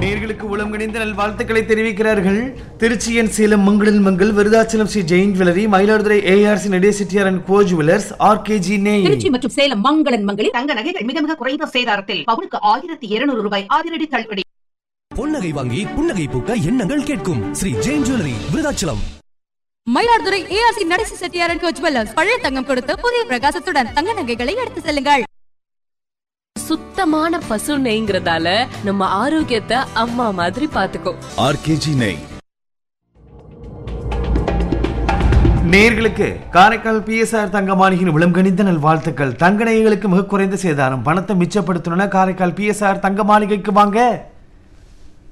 நேயர்களுக்கு உளம்கணிந்த நல்வாழ்த்துக்களை தெரிவிக்கிறார்கள் திருச்சியின் சேலம் மங்களில் Mangal, Virudhachalam Sri Jain jewellery, Mayiladuthurai ARC நடே Chettiar and go jewellers, RKG நெய். திருச்சி மற்றும் சேலம் மங்களன் மங்களில் தங்க நகைகள் மிக மிக குறைந்த சேதாரத்தில் பவுனுக்கு 1200 ரூபாய் அதிரடி தள்ளுபடி. பொன்னகை வாங்கி புன்னகை பூக்க எண்ணங்கள் கேட்கும் Sri Jain jewellery, Virudhachalam. Mayiladuthurai ARC நடே Chettiar and go jewellers, பழைய தங்கம் கொடுத்து புதிய பிரகாசத்துடன் தங்க நகைகளை எடுத்து செல்லுங்கள். சுத்தமான பசு நெய்ங்கிறதால நம்ம ஆரோக்கியத்தை அம்மா மாதிரி பாத்துக்கோ. ஆர்கேஜி நெய். நேயர்களுக்கு காரைக்கால் பிஎஸ்ஆர் தங்க மாளிகையின் உளம்கணிந்த நல்வாழ்த்துக்கள். தங்க நகைகளுக்கு மிக குறைந்த சேதாரம், பணத்தை மிச்சப்படுத்தணும்னா காரைக்கால் பிஎஸ்ஆர் தங்க மாளிகைக்கு வாங்க.